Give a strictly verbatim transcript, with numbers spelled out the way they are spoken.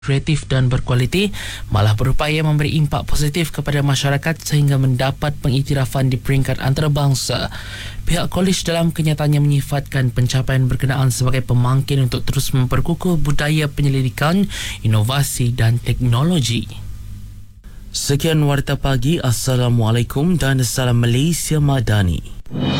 kreatif dan berkualiti, malah berupaya memberi impak positif kepada masyarakat sehingga mendapat pengiktirafan di peringkat antarabangsa. Pihak kolej dalam kenyataannya menyifatkan pencapaian berkenaan sebagai pemangkin untuk terus memperkukuh budaya penyelidikan, inovasi dan teknologi. Sekian Warta Pagi. Assalamualaikum dan salam Malaysia Madani.